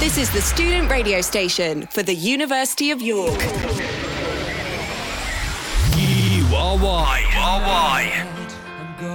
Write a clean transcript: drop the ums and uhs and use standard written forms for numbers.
This is the student radio station for the University of York. You are why.